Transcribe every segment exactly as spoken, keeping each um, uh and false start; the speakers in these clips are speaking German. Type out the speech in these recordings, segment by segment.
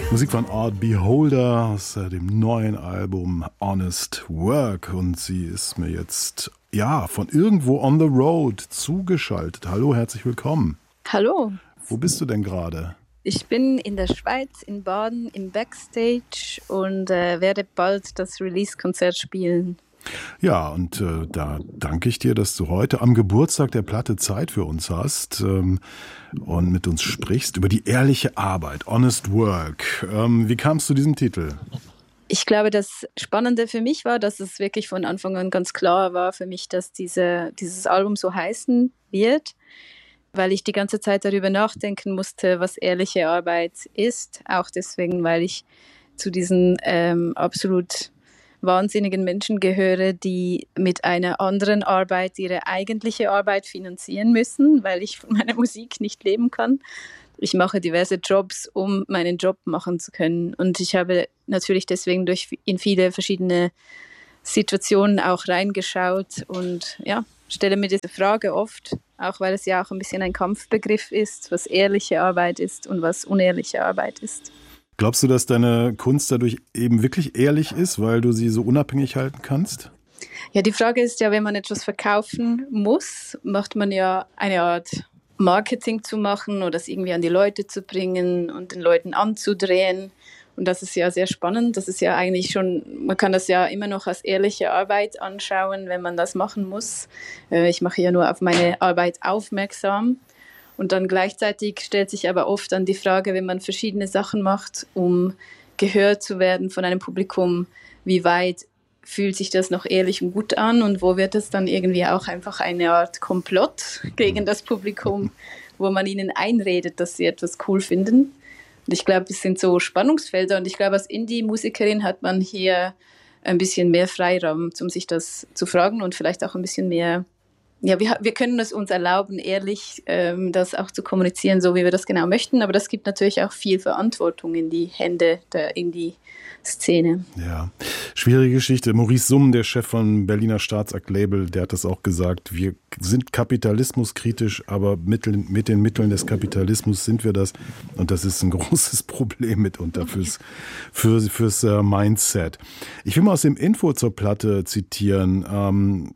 Musik von Art Beholder aus dem neuen Album Honest Work. Und sie ist mir jetzt, ja, von irgendwo on the road zugeschaltet. Hallo, herzlich willkommen. Hallo. Wo bist du denn gerade? Ich bin in der Schweiz, in Baden, im Backstage und äh, werde bald das Release-Konzert spielen. Ja, und äh, da danke ich dir, dass du heute am Geburtstag der Platte Zeit für uns hast ähm, und mit uns sprichst über die ehrliche Arbeit, Honest Work. Ähm, wie kamst du zu diesem Titel? Ich glaube, das Spannende für mich war, dass es wirklich von Anfang an ganz klar war für mich, dass diese, dieses Album so heißen wird, weil ich die ganze Zeit darüber nachdenken musste, was ehrliche Arbeit ist. Auch deswegen, weil ich zu diesen ähm, absolut wahnsinnigen Menschen gehöre, die mit einer anderen Arbeit ihre eigentliche Arbeit finanzieren müssen, weil ich von meiner Musik nicht leben kann. Ich mache diverse Jobs, um meinen Job machen zu können. Und ich habe natürlich deswegen durch in viele verschiedene Situationen auch reingeschaut und ja, stelle mir diese Frage oft, auch weil es ja auch ein bisschen ein Kampfbegriff ist, was ehrliche Arbeit ist und was unehrliche Arbeit ist. Glaubst du, dass deine Kunst dadurch eben wirklich ehrlich ist, weil du sie so unabhängig halten kannst? Ja, die Frage ist ja, wenn man etwas verkaufen muss, macht man ja eine Art Marketing zu machen oder das irgendwie an die Leute zu bringen und den Leuten anzudrehen. Und das ist ja sehr spannend. Das ist ja eigentlich schon, man kann das ja immer noch als ehrliche Arbeit anschauen, wenn man das machen muss. Ich mache ja nur auf meine Arbeit aufmerksam. Und dann gleichzeitig stellt sich aber oft dann die Frage, wenn man verschiedene Sachen macht, um gehört zu werden von einem Publikum, wie weit fühlt sich das noch ehrlich und gut an und wo wird es dann irgendwie auch einfach eine Art Komplott gegen das Publikum, wo man ihnen einredet, dass sie etwas cool finden. Und ich glaube, es sind so Spannungsfelder und ich glaube, als Indie-Musikerin hat man hier ein bisschen mehr Freiraum, um sich das zu fragen und vielleicht auch ein bisschen mehr. Ja, wir, wir können es uns erlauben, ehrlich ähm, das auch zu kommunizieren, so wie wir das genau möchten. Aber das gibt natürlich auch viel Verantwortung in die Hände der Indie-Szene. Ja, schwierige Geschichte. Maurice Summ, der Chef von Berliner Staatsakt-Label, der hat das auch gesagt. Wir sind kapitalismuskritisch, aber mit, mit den Mitteln des Kapitalismus sind wir das. Und das ist ein großes Problem mitunter fürs, für, fürs äh, Mindset. Ich will mal aus dem Info zur Platte zitieren. Ähm,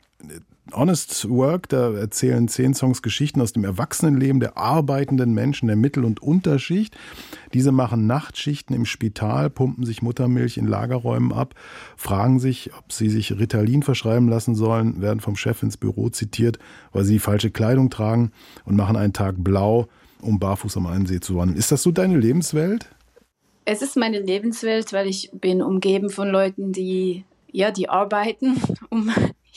Honest Work, da erzählen zehn Songs Geschichten aus dem Erwachsenenleben der arbeitenden Menschen der Mittel- und Unterschicht. Diese machen Nachtschichten im Spital, pumpen sich Muttermilch in Lagerräumen ab, fragen sich, ob sie sich Ritalin verschreiben lassen sollen, werden vom Chef ins Büro zitiert, weil sie die falsche Kleidung tragen und machen einen Tag blau, um barfuß am Einsee zu wandeln. Ist das so deine Lebenswelt? Es ist meine Lebenswelt, weil ich bin umgeben von Leuten, die, ja, die arbeiten, um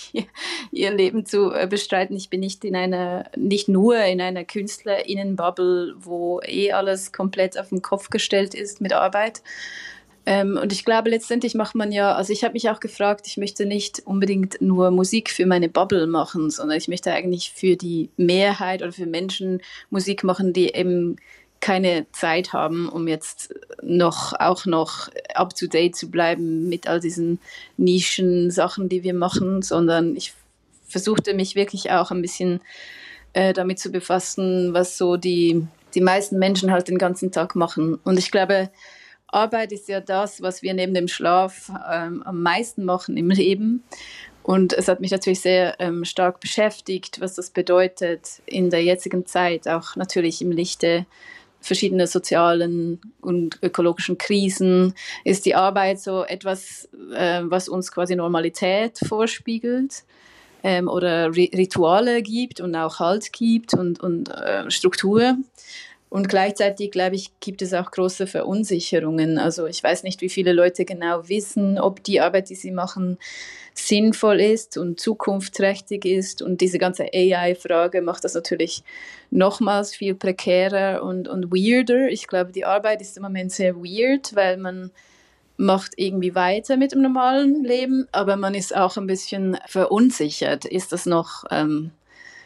ihr Leben zu bestreiten. Ich bin nicht in einer, nicht nur in einer KünstlerInnen-Bubble, wo eh alles komplett auf den Kopf gestellt ist mit Arbeit. Ähm, und ich glaube, letztendlich macht man ja, also ich habe mich auch gefragt, ich möchte nicht unbedingt nur Musik für meine Bubble machen, sondern ich möchte eigentlich für die Mehrheit oder für Menschen Musik machen, die eben keine Zeit haben, um jetzt noch auch noch up-to-date zu bleiben mit all diesen Nischen-Sachen, die wir machen, sondern ich versuchte mich wirklich auch ein bisschen äh, damit zu befassen, was so die, die meisten Menschen halt den ganzen Tag machen. Und ich glaube, Arbeit ist ja das, was wir neben dem Schlaf ähm, am meisten machen im Leben. Und es hat mich natürlich sehr ähm, stark beschäftigt, was das bedeutet in der jetzigen Zeit, auch natürlich im Lichte verschiedene sozialen und ökologischen Krisen, ist die Arbeit so etwas, äh, was uns quasi Normalität vorspiegelt ähm, oder Ri- Rituale gibt und auch Halt gibt und, und äh, Struktur. Und gleichzeitig, glaube ich, gibt es auch große Verunsicherungen. Also ich weiß nicht, wie viele Leute genau wissen, ob die Arbeit, die sie machen, sinnvoll ist und zukunftsträchtig ist. Und diese ganze A I-Frage macht das natürlich nochmals viel prekärer und, und weirder. Ich glaube, die Arbeit ist im Moment sehr weird, weil man macht irgendwie weiter mit dem normalen Leben, aber man ist auch ein bisschen verunsichert. Ist das noch... Ähm,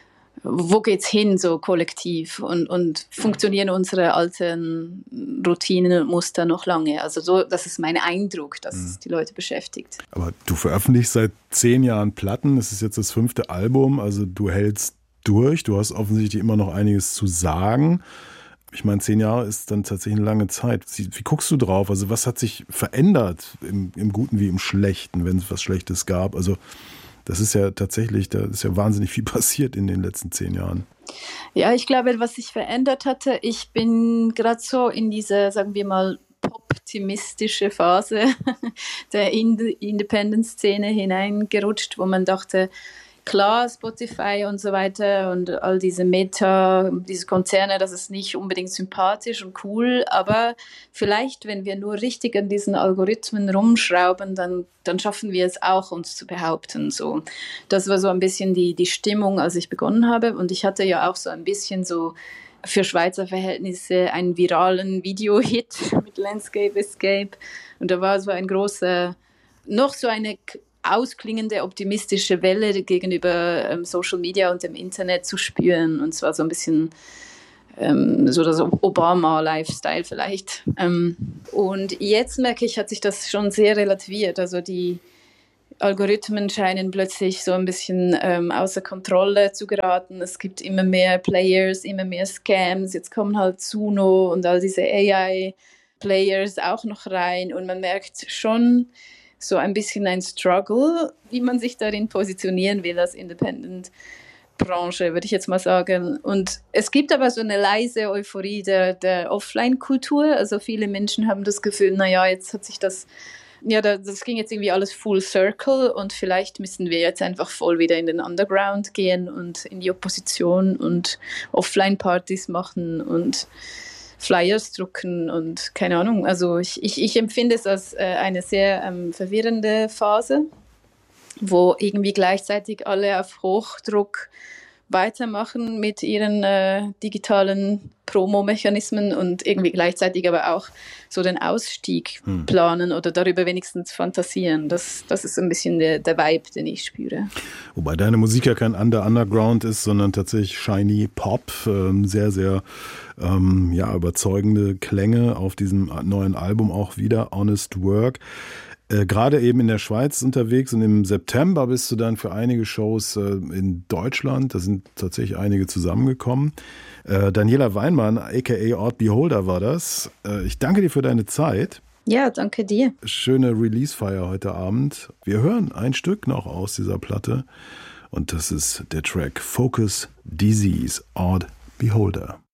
wo geht's hin so kollektiv und, und funktionieren unsere alten Routinen und Muster noch lange? Also so, das ist mein Eindruck, dass es die Leute beschäftigt. Aber du veröffentlichst seit zehn Jahren Platten, es ist jetzt das fünfte Album, also du hältst durch, du hast offensichtlich immer noch einiges zu sagen. Ich meine, zehn Jahre ist dann tatsächlich eine lange Zeit. Wie, wie guckst du drauf? Also was hat sich verändert im, im Guten wie im Schlechten, wenn es was Schlechtes gab? Also das ist ja tatsächlich, da ist ja wahnsinnig viel passiert in den letzten zehn Jahren. Ja, ich glaube, was sich verändert hatte, ich bin gerade so in diese, sagen wir mal, optimistische Phase der Independent-Szene hineingerutscht, wo man dachte, klar, Spotify und so weiter und all diese Meta, diese Konzerne, das ist nicht unbedingt sympathisch und cool, aber vielleicht, wenn wir nur richtig an diesen Algorithmen rumschrauben, dann, dann schaffen wir es auch, uns zu behaupten. So. Das war so ein bisschen die, die Stimmung, als ich begonnen habe, und ich hatte ja auch so ein bisschen so für Schweizer Verhältnisse einen viralen Video-Hit mit Landscape Escape, und da war so ein großer, noch so eine ausklingende optimistische Welle gegenüber ähm, Social Media und dem Internet zu spüren, und zwar so ein bisschen ähm, so das Obama-Lifestyle vielleicht. Ähm, und jetzt merke ich, hat sich das schon sehr relativiert. Also die Algorithmen scheinen plötzlich so ein bisschen ähm, außer Kontrolle zu geraten. Es gibt immer mehr Players, immer mehr Scams. Jetzt kommen halt Suno und all diese A I-Players auch noch rein, und man merkt schon so ein bisschen ein Struggle, wie man sich darin positionieren will als Independent-Branche, würde ich jetzt mal sagen. Und es gibt aber so eine leise Euphorie der, der Offline-Kultur. Also viele Menschen haben das Gefühl, naja, jetzt hat sich das, ja, das ging jetzt irgendwie alles full circle, und vielleicht müssen wir jetzt einfach voll wieder in den Underground gehen und in die Opposition und Offline-Partys machen und Flyers drucken und keine Ahnung. Also ich, ich, ich empfinde es als äh, eine sehr ähm, verwirrende Phase, wo irgendwie gleichzeitig alle auf Hochdruck weitermachen mit ihren äh, digitalen Promo-Mechanismen und irgendwie gleichzeitig aber auch so den Ausstieg hm. planen oder darüber wenigstens fantasieren. Das, das ist ein bisschen der, der Vibe, den ich spüre. Wobei deine Musik ja kein Under Underground ist, sondern tatsächlich shiny Pop, ähm, sehr, sehr ähm, ja, überzeugende Klänge auf diesem neuen Album auch wieder, Honest Work. Äh, gerade eben in der Schweiz unterwegs, und im September bist du dann für einige Shows äh, in Deutschland, da sind tatsächlich einige zusammengekommen. Äh, Daniela Weinmann, aka Odd Beholder war das. Äh, ich danke dir für deine Zeit. Ja, danke dir. Schöne Release-Feier heute Abend. Wir hören ein Stück noch aus dieser Platte, und das ist der Track Focus Disease, Odd Beholder.